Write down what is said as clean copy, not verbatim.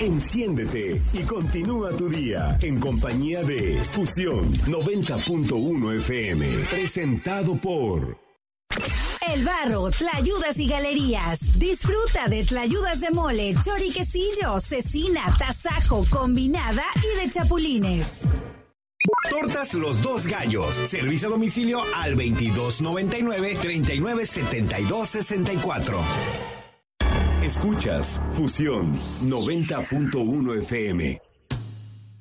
Enciéndete y continúa tu día en compañía de Fusión 90.1 FM. Presentado por El Barro, Tlayudas y Galerías. Disfruta de tlayudas de mole, choriquecillo, cecina, tasajo, combinada y de chapulines. Tortas Los Dos Gallos. Servicio a domicilio al 2299-397264. Escuchas Fusión 90.1 FM.